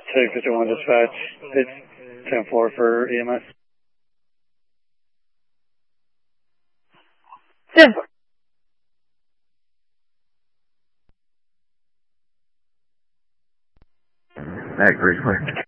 251 dispatch. It's 10-4 for EMS. 10-4. Back, Bridgeport.